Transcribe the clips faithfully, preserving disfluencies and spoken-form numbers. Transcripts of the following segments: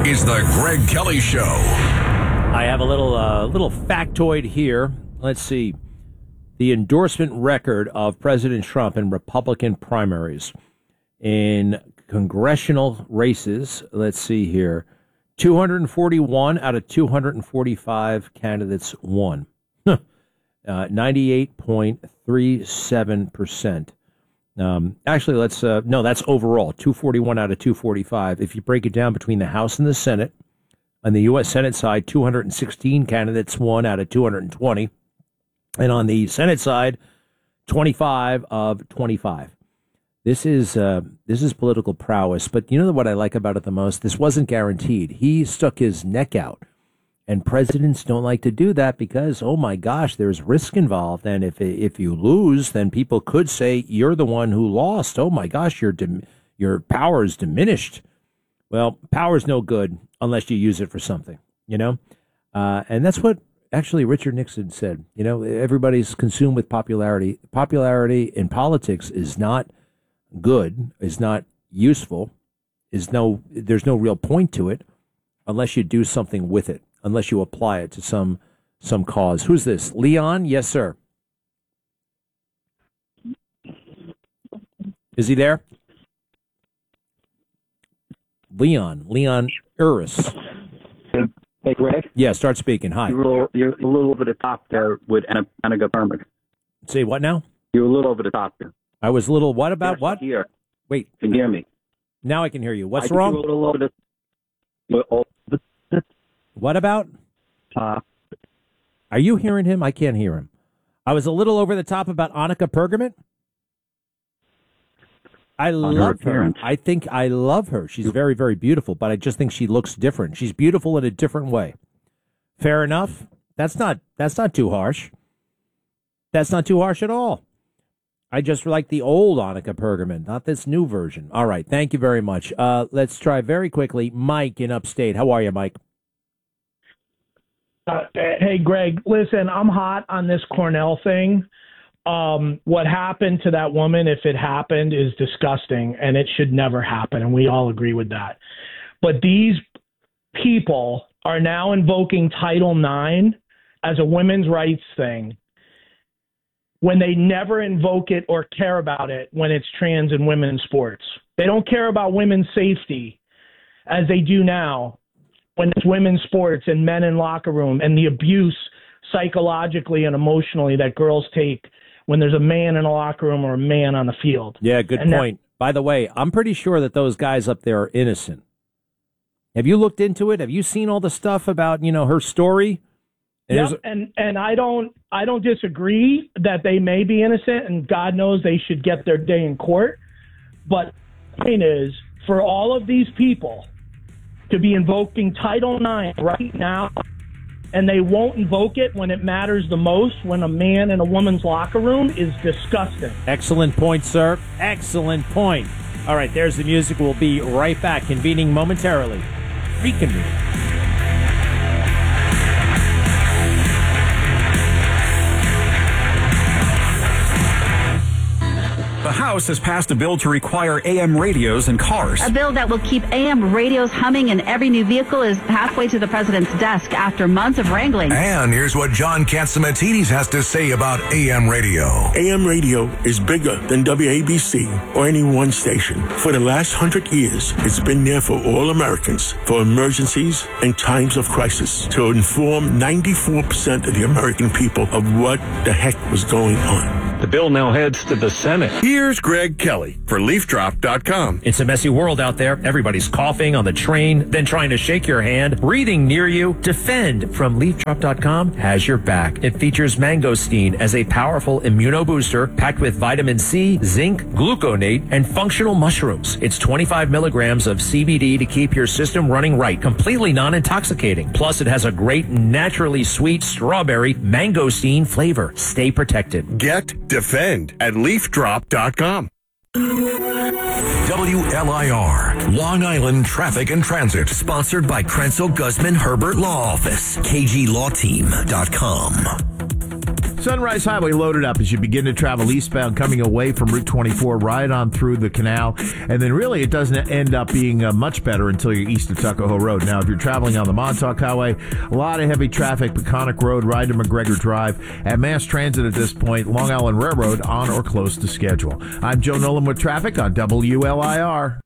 is the Greg Kelly Show. I have a little uh, little factoid here. Let's see. The endorsement record of President Trump in Republican primaries. In congressional races, let's see here. two hundred forty-one out of two hundred forty-five candidates won. uh, ninety-eight point three seven percent. Um, actually, let's, uh, no, that's overall, two forty-one out of two forty-five. If you break it down between the House and the Senate, on the U S Senate side, two hundred sixteen candidates won out of two hundred twenty. And on the Senate side, twenty-five of twenty-five. This is, uh, this is political prowess. But you know what I like about it the most? This wasn't guaranteed. He stuck his neck out. And presidents don't like to do that because, oh my gosh, there's risk involved. And if if you lose, then people could say you're the one who lost. Oh my gosh, your dim- your power is diminished. Well, power is no good unless you use it for something, you know? Uh, and that's what actually Richard Nixon said. You know, everybody's consumed with popularity. Popularity in politics is not good, is not useful, is no, there's no real point to it unless you do something with it. Unless you apply it to some some cause. Who's this? Leon? Yes, sir. Is he there? Leon. Leon Uris. Hey, Greg. Yeah, start speaking. Hi. You're a little, you're a little over the top there with Annika Perman. Say what now? You're a little over the top there. I was a little, what about yes, what? Here. Wait. Can you hear me? Now I can hear you. What's I wrong? You're a little over the, What about? Uh, Are you hearing him? I can't hear him. I was a little over the top about Annika Pergament. I love her. Appearance. I think I love her. She's very, very beautiful, but I just think she looks different. She's beautiful in a different way. Fair enough. That's not that's not too harsh. That's not too harsh at all. I just like the old Annika Pergament, not this new version. All right. Thank you very much. Uh, let's try very quickly. Mike in Upstate. How are you, Mike? Uh, hey, Greg, listen, I'm hot on this Cornell thing. Um, what happened to that woman, if it happened, is disgusting, and it should never happen, and we all agree with that. But these people are now invoking Title nine as a women's rights thing when they never invoke it or care about it when it's trans and women's sports. They don't care about women's safety as they do now when it's women's sports and men in locker room and the abuse psychologically and emotionally that girls take when there's a man in a locker room or a man on the field. Yeah, good and point. That, By the way, I'm pretty sure that those guys up there are innocent. Have you looked into it? Have you seen all the stuff about, you know, her story? Yeah, and and I don't I don't disagree that they may be innocent, and God knows they should get their day in court. But the point is, for all of these people to be invoking Title nine right now, and they won't invoke it when it matters the most, when a man in a woman's locker room, is disgusting. Excellent point, sir. Excellent point. All right, there's the music. We'll be right back, convening momentarily. Reconvene. The House has passed a bill to require A M radios in cars. A bill that will keep A M radios humming in every new vehicle is halfway to the president's desk after months of wrangling. And here's what John Catsimatidis has to say about A M radio. A M radio is bigger than W A B C or any one station. For the last hundred years, it's been there for all Americans, for emergencies and times of crisis, to inform ninety-four percent of the American people of what the heck was going on. The bill now heads to the Senate. Here's Greg Kelly for Leaf Drop dot com. It's a messy world out there. Everybody's coughing on the train, then trying to shake your hand, breathing near you. Defend from Leaf Drop dot com has your back. It features mangosteen as a powerful immunobooster packed with vitamin C, zinc, gluconate, and functional mushrooms. It's twenty-five milligrams of C B D to keep your system running right, completely non-intoxicating. Plus, it has a great, naturally sweet strawberry mangosteen flavor. Stay protected. Get Defend at Leaf Drop dot com. W L I R, Long Island Traffic and Transit. Sponsored by Krenzel Guzman Herbert Law Office, K G Law Team dot com. Sunrise Highway loaded up as you begin to travel eastbound, coming away from Route twenty-four, right on through the canal. And then really it doesn't end up being uh, much better until you're east of Tuckahoe Road. Now, if you're traveling on the Montauk Highway, a lot of heavy traffic, Peconic Road, right to McGregor Drive. At Mass Transit at this point, Long Island Railroad on or close to schedule. I'm Joe Nolan with traffic on W L I R.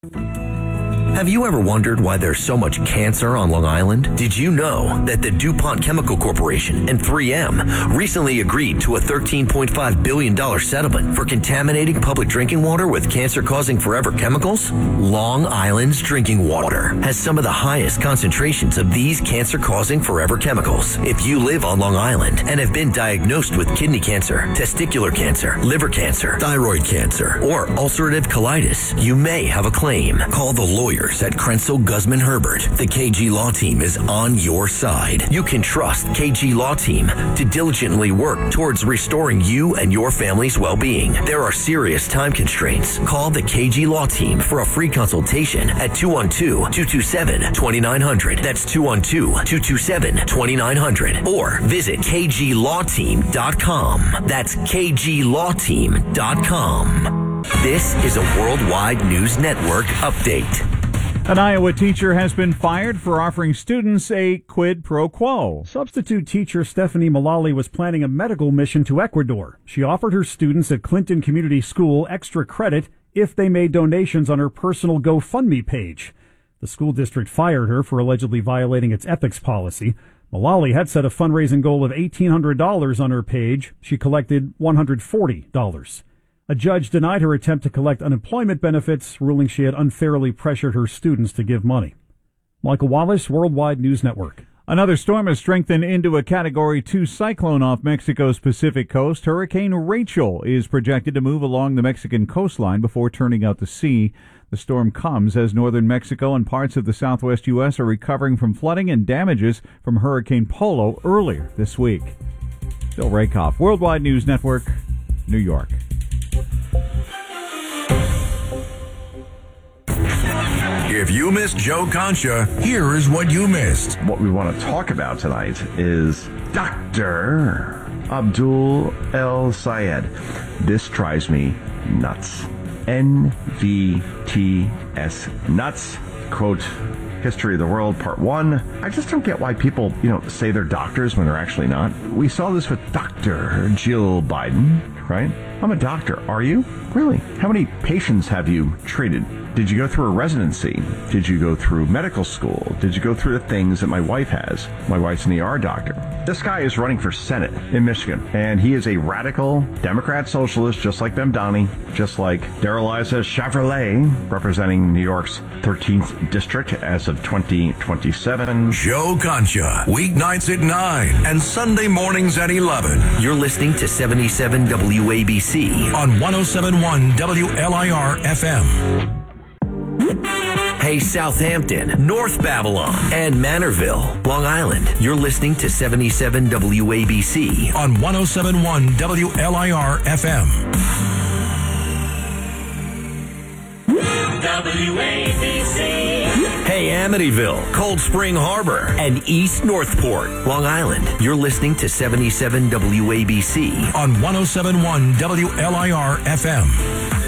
Have you ever wondered why there's so much cancer on Long Island? Did you know that the DuPont Chemical Corporation and three M recently agreed to a thirteen point five billion dollars settlement for contaminating public drinking water with cancer-causing forever chemicals? Long Island's drinking water has some of the highest concentrations of these cancer-causing forever chemicals. If you live on Long Island and have been diagnosed with kidney cancer, testicular cancer, liver cancer, thyroid cancer, or ulcerative colitis, you may have a claim. Call the lawyer at Krenzel Guzman Herbert. The K G Law Team is on your side. You can trust K G Law Team to diligently work towards restoring you and your family's well-being. There are serious time constraints. Call the K G Law Team for a free consultation at two one two, two two seven, two nine zero zero. That's two one two, two two seven, two nine zero zero. Or visit k g law team dot com. That's k g law team dot com. This is a Worldwide News Network update. An Iowa teacher has been fired for offering students a quid pro quo. Substitute teacher Stephanie Mullally was planning a medical mission to Ecuador. She offered her students at Clinton Community School extra credit if they made donations on her personal GoFundMe page. The school district fired her for allegedly violating its ethics policy. Mullally had set a fundraising goal of eighteen hundred dollars on her page. She collected one hundred forty dollars. A judge denied her attempt to collect unemployment benefits, ruling she had unfairly pressured her students to give money. Michael Wallace, Worldwide News Network. Another storm has strengthened into a Category two cyclone off Mexico's Pacific coast. Hurricane Rachel is projected to move along the Mexican coastline before turning out to sea. The storm comes as northern Mexico and parts of the southwest U S are recovering from flooding and damages from Hurricane Polo earlier this week. Bill Rakoff, Worldwide News Network, New York. If you missed Joe Concha, here is what you missed. What we want to talk about tonight is Doctor Abdul El Sayed. This drives me nuts. N V T S nuts. Quote, History of the World, Part one. I just don't get why people, you know, say they're doctors when they're actually not. We saw this with Doctor Jill Biden, right? I'm a doctor. Are you? Really? How many patients have you treated? Did you go through a residency? Did you go through medical school? Did you go through the things that my wife has? My wife's an E R doctor. This guy is running for Senate in Michigan, and he is a radical Democrat socialist, just like Bemdani, just like Darrell Issa Chevrolet, representing New York's thirteenth district as of twenty twenty-seven. Joe Concha, weeknights at nine and Sunday mornings at eleven. You're listening to seventy-seven W A B C on one oh seven point one W L I R F M. Hey, Southampton, North Babylon, and Manorville, Long Island. You're listening to seventy-seven W A B C on one oh seven point one W L I R F M. W A B C. Hey, Amityville, Cold Spring Harbor, and East Northport, Long Island. You're listening to seventy-seven W A B C on one oh seven point one W L I R F M.